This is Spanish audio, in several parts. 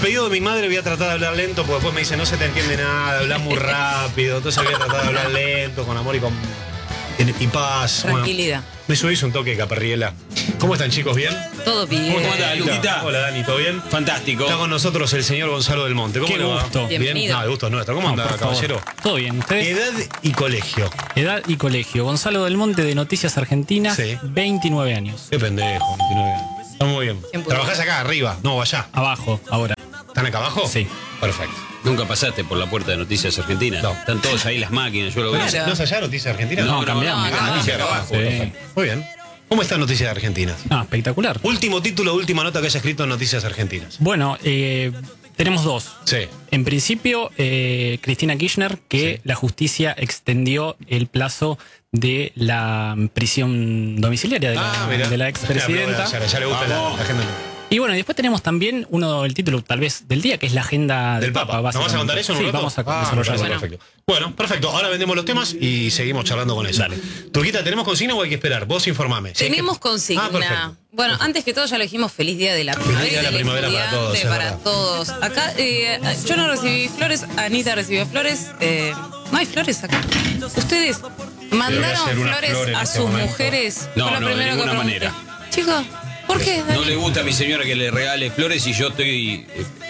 pedido de mi madre voy a tratar de hablar lento, porque después me dice, no se te entiende nada, hablas muy rápido. Entonces voy a tratar de hablar lento, con amor y paz. Tranquilidad. Bueno, me subís un toque, Caparriela. ¿Cómo están, chicos? ¿Bien? Todo bien. ¿Cómo andás, Luquita? Hola, Dani, ¿todo bien? Fantástico. Está con nosotros el señor Gonzalo del Monte. ¿Cómo Qué le va? gusto. ¿Bien? Bienvenido. No, el gusto es nuestro. ¿Cómo anda, por favor. caballero? Todo bien, ¿ustedes? Edad y colegio. Edad y colegio. Gonzalo del Monte de Noticias Argentinas, Sí. 29 años. Qué pendejo, 29 años. Está muy bien. Tiempo. ¿Trabajás acá arriba? No, allá. Abajo, ahora. ¿Están acá abajo? Sí. Perfecto. Nunca pasaste por la puerta de Noticias Argentinas. No. Están todos ahí las máquinas, yo lo veo. Claro. ¿No es allá Noticias Argentinas? No, cambiamos. no, Ah, no. Noticias de abajo. Sí. Perfecto. Muy bien. ¿Cómo está Noticias Argentinas? Ah, espectacular. Último título, última nota que haya escrito en Noticias Argentinas. Bueno, tenemos dos. Sí. En principio, Cristina Kirchner, que Sí. la justicia extendió el plazo de la prisión domiciliaria Mirá. de la expresidenta. Ya le gusta la agenda Y bueno, y después tenemos también el título tal vez del día, que es la agenda del Papa. ¿Nos vas a básicamente. contar eso en un Sí, rato? vamos a me desarrollar. parece perfecto. Bueno, perfecto. Ahora vendemos los temas y seguimos charlando con eso. Dale. Turquita, ¿tenemos consigna o hay que esperar? Vos informame. Si es que- Tenemos consigna. perfecto. Bueno, antes que todo ya lo dijimos, feliz día de la primavera. día de la y del primavera para todos, estudiante, es para verdad. todos. Acá yo no recibí flores, Anita recibió flores. No hay flores acá. Ustedes mandaron hacer una flores flor en a este sus momento. mujeres. No, Fue lo no, de primero que ninguna pregunté. manera. Chicos, ¿por qué, Dani? No le gusta a mi señora que le regale flores y yo estoy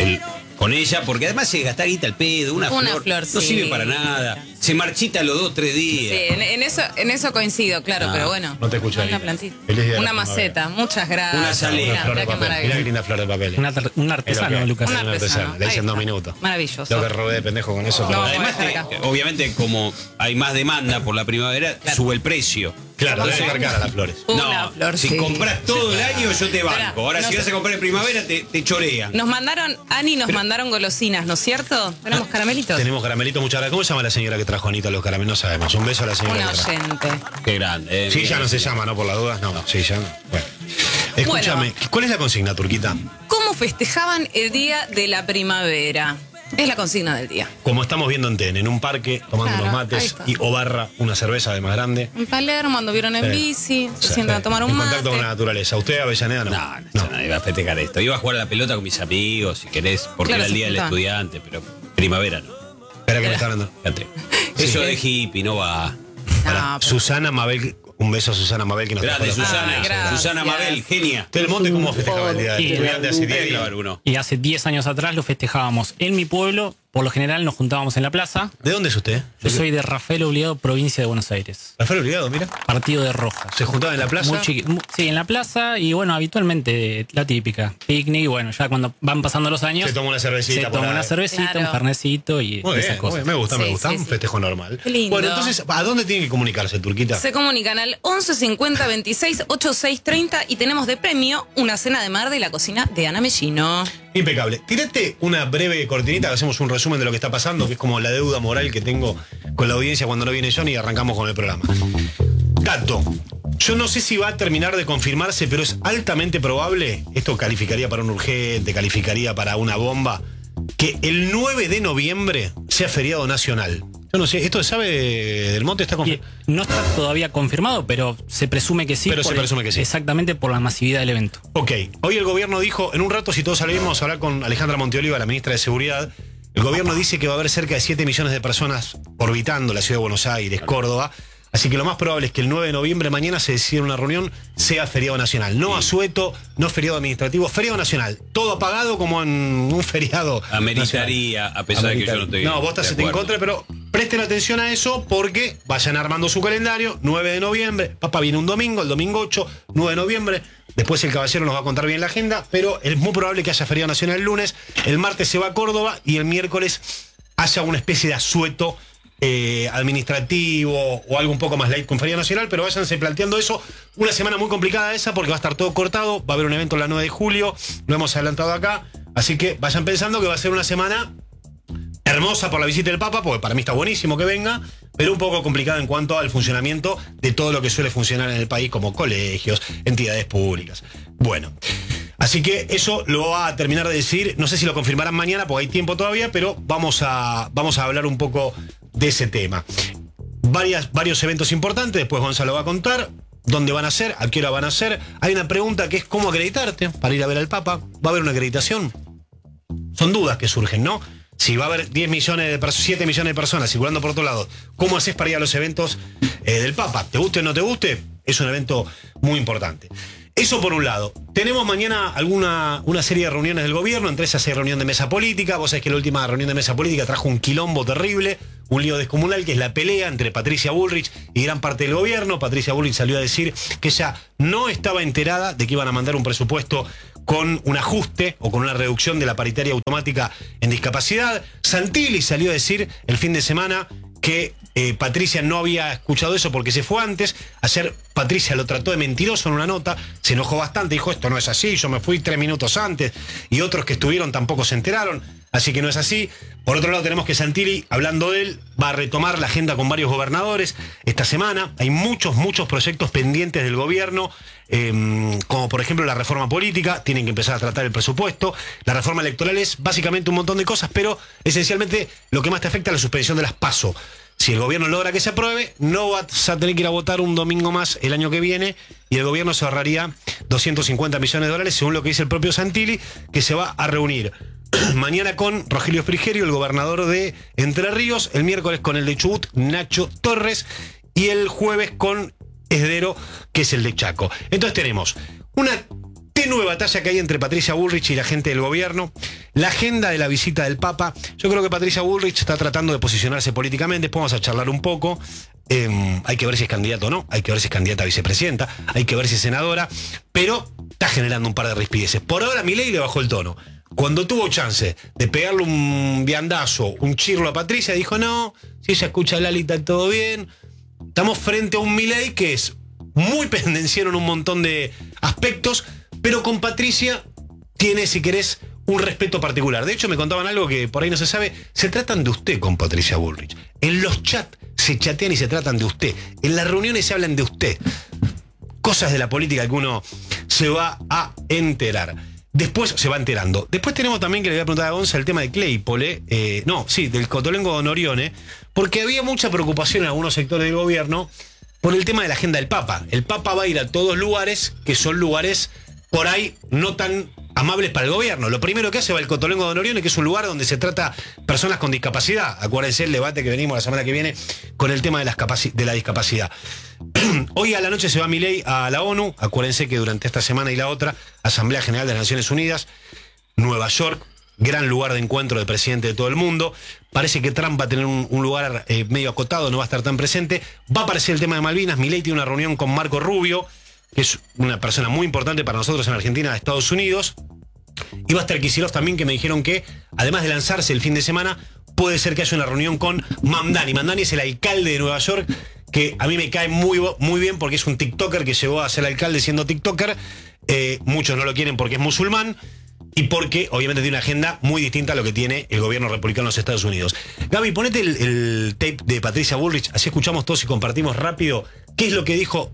con ella, porque además se gasta guita al pedo, una flor sí. no sirve para nada, se marchita a los 2-3 días. Sí, en eso coincido, claro, Ah, pero bueno. no te escucho, Una Anita. plantita. Feliz día de Una la maceta, muchas gracias. Una salida. Mirá, Flor de mirá qué papel. maravilla. Mirá qué linda flor de papel. Un artesano, Es lo que- Lucas. Un Un artesano. artesano. Le Ahí dicen 2 está. minutos. Maravilloso. Lo que robé de pendejo con eso. No, pero- Además, bueno, obviamente, como hay más demanda por la primavera, sube el precio. Claro, debe Entonces, estar cara las flores. Una flor, si sí. compras todo el año, yo te banco. Esperá, Ahora, no si sé. vas a comprar en primavera, te chorean. Nos mandaron golosinas, ¿no es cierto? Tenemos caramelitos. Tenemos caramelitos, muchas gracias. ¿Cómo se llama la señora que trajo a Anita los caramelos? No sabemos. Un beso a la señora Una que trajo. oyente. Qué grande. Sí, ya no se llama, ¿no? Por las dudas. No, sí, ya no. Bueno. Escúchame, ¿cuál es la consigna, Turquita? ¿Cómo festejaban el día de la primavera? Es la consigna del día. Como estamos viendo en TEN, en un parque, tomando Claro, unos ahí mates está. y o barra una cerveza de más grande. En Palermo anduvieron en Sí. bici, se Sí, sientan a tomar un en mate. contacto con la naturaleza. ¿Usted, Avellaneda, no? No, iba a festejar esto. Iba a jugar a la pelota con mis amigos, si querés, porque Claro, era el se día del juntaban. estudiante, pero primavera no. Espera que me está hablando. Fíjate. Eso de hippie no va. No, pero- Susana Mabel, un beso a Susana Mabel que nos trajo Grande, la- Susana. gracias. Susana Mabel, genia. ¿Usted del Monte cómo festejaba el día del Sí. estudiante hace 10 días? Uno. Y hace 10 años atrás lo festejábamos en mi pueblo. Por lo general nos juntábamos en la plaza. ¿De dónde es usted? Yo soy de Rafael Obligado, provincia de Buenos Aires. Rafael Obligado, mira. Partido de Rojas. Se juntaba en la plaza. Sí, en la plaza y bueno, habitualmente la típica. Picnic y bueno, ya cuando van pasando los años. Se toma una cervecita Se por toma ahí. una cervecita, Claro. un fernecito y Muy esas bien, cosas. me gusta, Sí, un sí. festejo normal. Qué lindo. Bueno, entonces, ¿a dónde tiene que comunicarse, Turquita? Se comunican al 11 50 26 86 30 y tenemos de premio una cena de mar de la cocina de Ana Mellino. Impecable. Tírate una breve cortinita, que hacemos un resumen de lo que está pasando, que es como la deuda moral que tengo con la audiencia cuando no viene Johnny y arrancamos con el programa. Tato, yo no sé si va a terminar de confirmarse, pero es altamente probable, esto calificaría para un urgente, calificaría para una bomba, que el 9 de noviembre sea feriado nacional. Yo no sé, ¿esto se sabe del Monte? ¿Está Y confirmado? no está todavía confirmado, pero se presume que sí. Pero se presume que sí. Exactamente por la masividad del evento. Ok, hoy el gobierno dijo, en un rato si todos salimos a hablar con Alejandra Monteoliva, la ministra de Seguridad, el gobierno dice que va a haber cerca de 7 millones de personas orbitando la ciudad de Buenos Aires, Córdoba, así que lo más probable es que el 9 de noviembre mañana se decida una reunión, sea feriado nacional, no asueto, no feriado administrativo, feriado nacional, todo apagado como en un feriado Ameritaría, a pesar de que yo no estoy. No, vos estás de en acuerdo. contra, pero presten atención a eso porque vayan armando su calendario. 9 de noviembre, papá viene un domingo, el domingo 8, 9 de noviembre. Después el caballero nos va a contar bien la agenda, pero es muy probable que haya feriado nacional el lunes. El martes se va a Córdoba y el miércoles haya una especie de asueto administrativo o algo un poco más light con feriado nacional, pero váyanse planteando eso. Una semana muy complicada esa porque va a estar todo cortado. Va a haber un evento el 9 de julio, lo hemos adelantado acá. Así que vayan pensando que va a ser una semana hermosa por la visita del Papa, porque para mí está buenísimo que venga, pero un poco complicada en cuanto al funcionamiento de todo lo que suele funcionar en el país, como colegios, entidades públicas. Bueno, así que eso lo va a terminar de decir, no sé si lo confirmarán mañana, porque hay tiempo todavía, pero vamos a hablar un poco de ese tema. Varios eventos importantes, después Gonzalo va a contar dónde van a ser, a qué hora van a ser. Hay una pregunta que es cómo acreditarte para ir a ver al Papa. ¿Va a haber una acreditación? son dudas que surgen, ¿no? Si va a haber 7 millones de personas circulando por todos lados, ¿cómo haces para ir a los eventos del Papa? ¿Te guste o no te guste? Es un evento muy importante. Eso por un lado. Tenemos mañana una serie de reuniones del gobierno, entre esas hay reunión de mesa política. Vos sabés que la última reunión de mesa política trajo un quilombo terrible, un lío descomunal, que es la pelea entre Patricia Bullrich y gran parte del gobierno. Patricia Bullrich salió a decir que ella no estaba enterada de que iban a mandar un presupuesto con un ajuste o con una reducción de la paritaria automática en discapacidad. Santilli salió a decir el fin de semana que Patricia no había escuchado eso porque se fue antes. Ayer Patricia lo trató de mentiroso en una nota, se enojó bastante, dijo esto no es así, yo me fui 3 minutos antes y otros que estuvieron tampoco se enteraron, así que no es así. Por otro lado tenemos que Santilli, hablando de él, va a retomar la agenda con varios gobernadores esta semana. Hay muchos proyectos pendientes del gobierno, como por ejemplo la reforma política, tienen que empezar a tratar el presupuesto. La reforma electoral es básicamente un montón de cosas, pero esencialmente lo que más te afecta es la suspensión de las PASO. Si el gobierno logra que se apruebe, no vas a tener que ir a votar un domingo más el año que viene y el gobierno se ahorraría 250 millones de dólares, según lo que dice el propio Santilli, que se va a reunir mañana con Rogelio Frigerio, el gobernador de Entre Ríos, el miércoles con el de Chubut, Nacho Torres, y el jueves con Esdero, que es el de Chaco. Entonces tenemos una tenue batalla que hay entre Patricia Bullrich y la gente del gobierno, la agenda de la visita del Papa. Yo creo que Patricia Bullrich está tratando de posicionarse políticamente, después vamos a charlar un poco. Hay que ver si es candidato o no, hay que ver si es candidata a vicepresidenta, hay que ver si es senadora, pero está generando un par de rispideces. Por ahora Milei le bajó el tono. Cuando tuvo chance de pegarle un viandazo, un chirlo a Patricia, dijo no, si ella escucha a Lali está todo bien. Estamos frente a un Milei que es muy pendenciero en un montón de aspectos, pero con Patricia tiene, si querés, un respeto particular. De hecho, me contaban algo que por ahí no se sabe. Se tratan de usted con Patricia Bullrich. En los chats se chatean y se tratan de usted. En las reuniones se hablan de usted. Cosas de la política que uno se va a enterar. Después se va enterando. Después tenemos también que le voy a preguntar a Gonza el tema de Claypole. Del Cotolengo de Norione. Porque había mucha preocupación en algunos sectores del gobierno por el tema de la agenda del Papa. El Papa va a ir a todos lugares que son lugares por ahí no tan amables para el gobierno. Lo primero que hace va el Cotolengo de Norione, que es un lugar donde se trata personas con discapacidad. Acuérdense el debate que venimos la semana que viene con el tema de la discapacidad. Hoy a la noche se va Milei a la ONU. Acuérdense que durante esta semana y la otra, Asamblea General de las Naciones Unidas, Nueva York, gran lugar de encuentro de presidente de todo el mundo. Parece que Trump va a tener un lugar medio acotado, no va a estar tan presente. Va a aparecer el tema de Malvinas. Milei tiene una reunión con Marco Rubio, que es una persona muy importante para nosotros en Argentina, de Estados Unidos. Y va a estar Kicillof también, que me dijeron que, además de lanzarse el fin de semana, puede ser que haya una reunión con Mamdani. Mamdani es el alcalde de Nueva York, que a mí me cae muy bien porque es un tiktoker que llegó a ser alcalde siendo tiktoker. Muchos no lo quieren porque es musulmán y porque obviamente tiene una agenda muy distinta a lo que tiene el gobierno republicano de los Estados Unidos. Gaby, ponete el tape de Patricia Bullrich, así escuchamos todos y compartimos rápido qué es lo que dijo...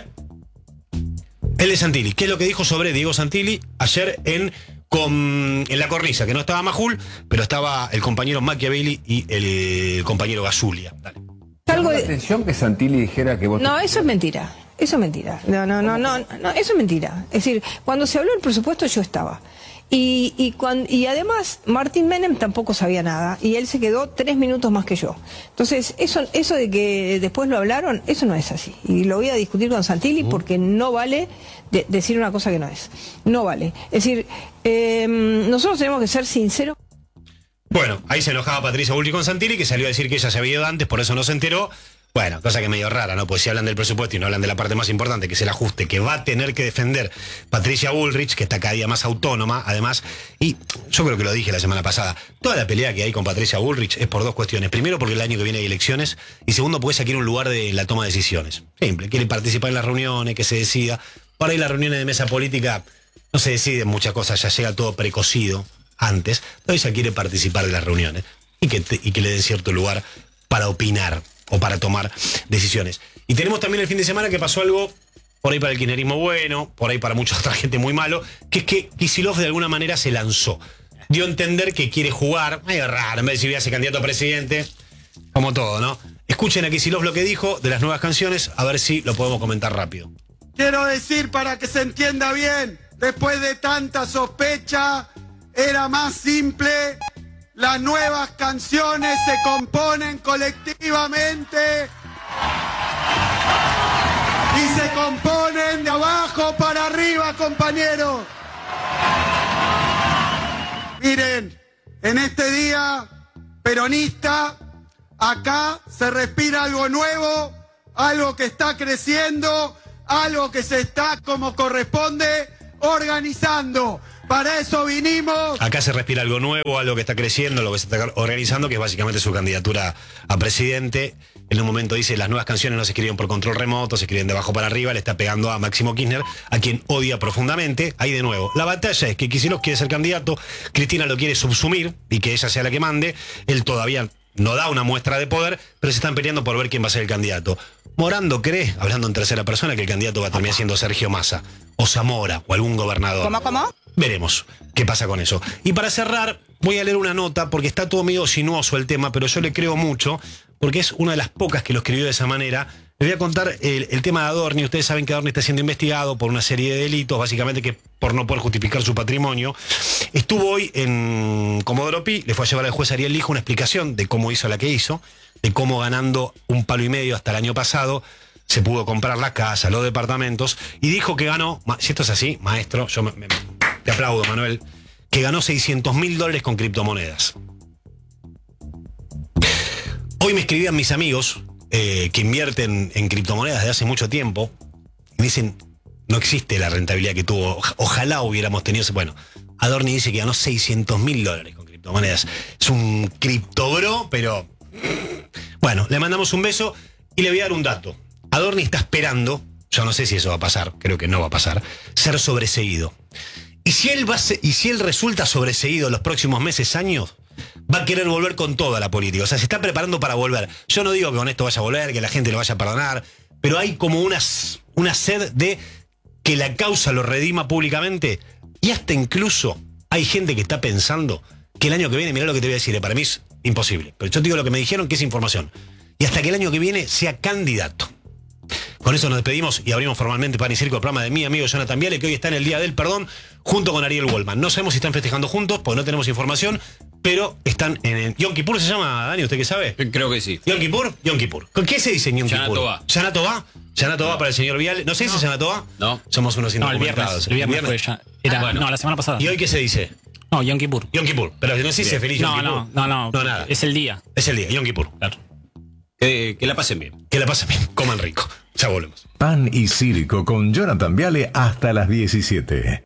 El de Santilli, ¿qué es lo que dijo sobre Diego Santilli ayer en la cornisa? Que no estaba Majul, pero estaba el compañero Machiavelli y el compañero Gasulia. Dale. ¿Llamó la atención que Santilli dijera que vos... No, eso es mentira. Eso es mentira. No, eso es mentira. Es decir, cuando se habló del presupuesto yo estaba. Y además Martín Menem tampoco sabía nada y él se quedó 3 minutos más que yo. Entonces eso de que después lo hablaron, eso no es así. Y lo voy a discutir con Santilli porque no vale decir una cosa que no es. No vale. Es decir, nosotros tenemos que ser sinceros. Bueno, ahí se enojaba Patricia Bullrich con Santilli, que salió a decir que ella se había ido antes, por eso no se enteró. Bueno, cosa que medio rara, ¿no? Pues si hablan del presupuesto y no hablan de la parte más importante, que es el ajuste que va a tener que defender Patricia Bullrich, que está cada día más autónoma, además, y yo creo que lo dije la semana pasada, toda la pelea que hay con Patricia Bullrich es por 2 cuestiones. Primero, porque el año que viene hay elecciones, y segundo, porque ella quiere un lugar de la toma de decisiones. Simple, quiere participar en las reuniones, que se decida. Por ahí las reuniones de mesa política no se deciden muchas cosas, ya llega todo precocido antes, pero ella quiere participar de las reuniones y que le den cierto lugar para opinar o para tomar decisiones. Y tenemos también el fin de semana que pasó algo por ahí para el kirchnerismo bueno, por ahí para mucha otra gente muy malo, que es que Kicillof de alguna manera se lanzó. Dio a entender que quiere jugar, medio raro, en vez de decir voy a ser candidato a presidente, como todo, ¿no? Escuchen a Kicillof lo que dijo de las nuevas canciones, a ver si lo podemos comentar rápido. Quiero decir para que se entienda bien, después de tanta sospecha, era más simple. Las nuevas canciones se componen colectivamente y se componen de abajo para arriba, compañeros. Miren, en este día peronista, acá se respira algo nuevo, algo que está creciendo, algo que se está, como corresponde, organizando. Para eso vinimos. Acá se respira algo nuevo, algo que está creciendo, lo que se está organizando, que es básicamente su candidatura a presidente. En un momento dice, las nuevas canciones no se escriben por control remoto, se escriben de abajo para arriba, le está pegando a Máximo Kirchner, a quien odia profundamente. Ahí de nuevo, la batalla es que Kicillof quiere ser candidato, Cristina lo quiere subsumir y que ella sea la que mande. Él todavía no da una muestra de poder, pero se están peleando por ver quién va a ser el candidato. Morando cree, hablando en tercera persona, que el candidato va a terminar siendo Sergio Massa, o Zamora, o algún gobernador. ¿Cómo? Veremos qué pasa con eso. Y para cerrar, voy a leer una nota, porque está todo medio sinuoso el tema, pero yo le creo mucho, porque es una de las pocas que lo escribió de esa manera. Le voy a contar el tema de Adorni. Ustedes saben que Adorni está siendo investigado por una serie de delitos, básicamente que por no poder justificar su patrimonio. Estuvo hoy en Comodoro Pi, le fue a llevar al juez Ariel Lijo una explicación de cómo hizo la que hizo, de cómo ganando $1,5 millones hasta el año pasado se pudo comprar la casa, los departamentos, y dijo que ganó, si esto es así, maestro, yo te aplaudo, Manuel, que ganó $600.000 con criptomonedas. Hoy me escribían mis amigos que invierten en criptomonedas desde hace mucho tiempo y me dicen, no existe la rentabilidad que tuvo, ojalá hubiéramos tenido. Bueno, Adorni dice que ganó $600.000 con criptomonedas. Es un criptobro, pero bueno, le mandamos un beso y le voy a dar un dato. Adorni está esperando, yo no sé si eso va a pasar, creo que no va a pasar, ser sobreseído. Y si él resulta sobreseído los próximos meses, años, va a querer volver con toda la política. O sea, se está preparando para volver. Yo no digo que con esto vaya a volver, que la gente lo vaya a perdonar, pero hay como una sed de que la causa lo redima públicamente. Y hasta incluso hay gente que está pensando que el año que viene, mirá lo que te voy a decir, para mí es imposible. Pero yo te digo lo que me dijeron, que es información. Y hasta que el año que viene sea candidato. Con eso nos despedimos y abrimos formalmente Pan y Circo, el programa de mi amigo Jonathan Viale, que hoy está en el Día del Perdón, junto con Ariel Wallman. No sabemos si están festejando juntos, porque no tenemos información, pero están en el... ¿Yom Kippur se llama, Dani? ¿Usted qué sabe? Creo que sí. ¿Yom Kippur? Yom Kippur. ¿Con qué se dice en Yom Kippur? Yanatová. Yanatová para el señor Viale. No sé si es Yanatová. No. Somos unos indocumentados. El viernes fue ya. Bueno. No, la semana pasada. ¿Y hoy qué se dice? No, Yom Kippur. Yom Kippur. Pero no se dice feliz Yom Kippur. No, No, nada. Es el día. Es el día, Yom Kippur. Claro. Que la pasen bien. Que la pasen bien. Coman rico. Ya volvemos. Pan y Circo con Jonathan Viale hasta las 17.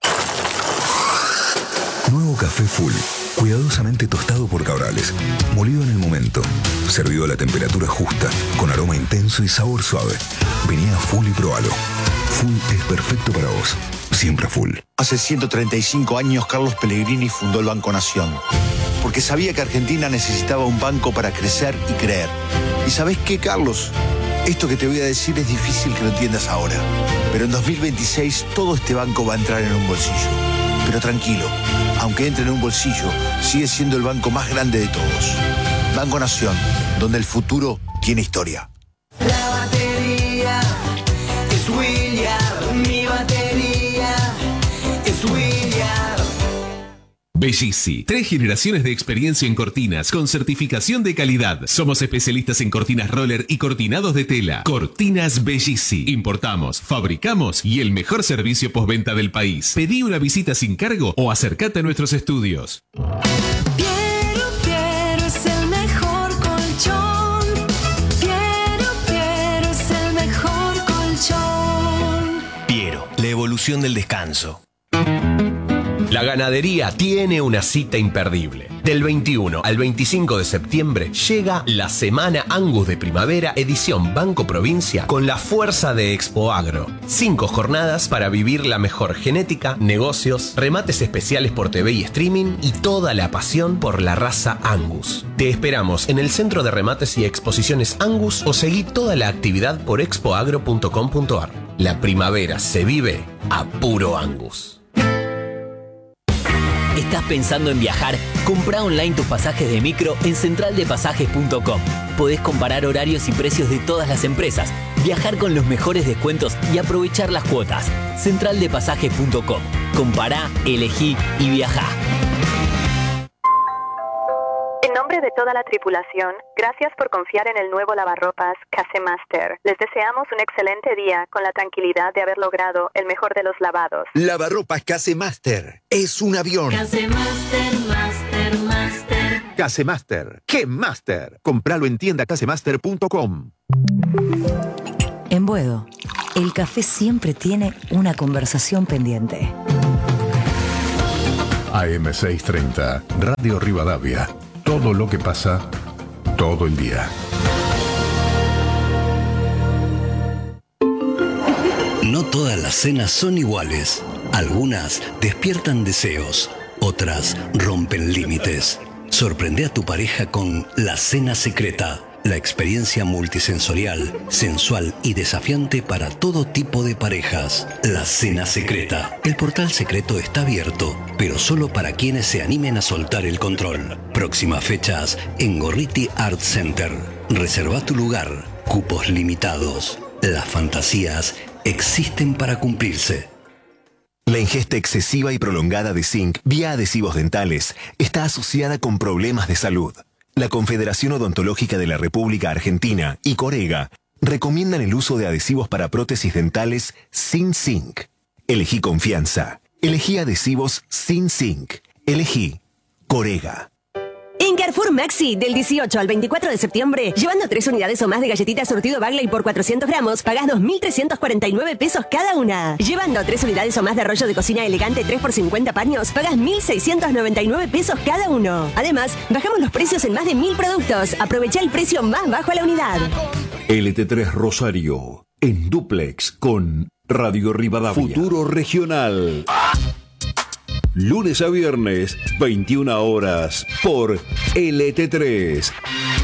Nuevo café Full, cuidadosamente tostado por Cabrales, molido en el momento, servido a la temperatura justa, con aroma intenso y sabor suave. Vení a Full y probalo. Full es perfecto para vos, siempre Full. Hace 135 años Carlos Pellegrini fundó el Banco Nación, porque sabía que Argentina necesitaba un banco para crecer y creer. ¿Y sabés qué, Carlos? Esto que te voy a decir es difícil que lo entiendas ahora, pero en 2026 todo este banco va a entrar en un bolsillo. Pero tranquilo, aunque entre en un bolsillo, sigue siendo el banco más grande de todos. Banco Nación, donde el futuro tiene historia. La batería es William, mi batería es William. Bellisi, 3 generaciones de experiencia en cortinas con certificación de calidad. Somos especialistas en cortinas roller y cortinados de tela. Cortinas Bellisi. Importamos, fabricamos y el mejor servicio postventa del país. Pedí una visita sin cargo o acércate a nuestros estudios. Piero es el mejor colchón. Piero es el mejor colchón. Piero, la evolución del descanso. La ganadería tiene una cita imperdible. Del 21 al 25 de septiembre llega la Semana Angus de Primavera, edición Banco Provincia, con la fuerza de Expo Agro. 5 jornadas para vivir la mejor genética, negocios, remates especiales por TV y streaming y toda la pasión por la raza Angus. Te esperamos en el Centro de Remates y Exposiciones Angus o seguí toda la actividad por expoagro.com.ar. La primavera se vive a puro Angus. ¿Estás pensando en viajar? Comprá online tus pasajes de micro en centraldepasajes.com. Podés comparar horarios y precios de todas las empresas, viajar con los mejores descuentos y aprovechar las cuotas. Centraldepasajes.com. Compará, elegí y viajá. En nombre de toda la tripulación, gracias por confiar en el nuevo lavarropas Casemaster. Les deseamos un excelente día con la tranquilidad de haber logrado el mejor de los lavados. Lavarropas Casemaster. Es un avión. Casemaster, Master, Master. Casemaster. ¡Qué Master! Compralo en tiendacasemaster.com. En Buedo, el café siempre tiene una conversación pendiente. AM630, Radio Rivadavia. Todo lo que pasa, todo el día. No todas las cenas son iguales. Algunas despiertan deseos, otras rompen límites. Sorprende a tu pareja con La Cena Secreta. La experiencia multisensorial, sensual y desafiante para todo tipo de parejas. La Cena Secreta. El portal secreto está abierto, pero solo para quienes se animen a soltar el control. Próximas fechas en Gorriti Art Center. Reserva tu lugar. Cupos limitados. Las fantasías existen para cumplirse. La ingesta excesiva y prolongada de zinc vía adhesivos dentales está asociada con problemas de salud. La Confederación Odontológica de la República Argentina y Corega recomiendan el uso de adhesivos para prótesis dentales sin zinc. Elegí confianza. Elegí adhesivos sin zinc. Elegí Corega. En Carrefour Maxi, del 18 al 24 de septiembre, llevando 3 unidades o más de galletitas surtido Bagley por 400 gramos, pagás 2.349 pesos cada una. Llevando 3 unidades o más de rollo de cocina elegante 3 por 50 paños, pagás 1.699 pesos cada uno. Además, bajamos los precios en más de 1.000 productos. Aprovecha el precio más bajo a la unidad. LT3 Rosario, en dúplex con Radio Rivadavia. Futuro Regional. Lunes a viernes, 21 horas, por LT3.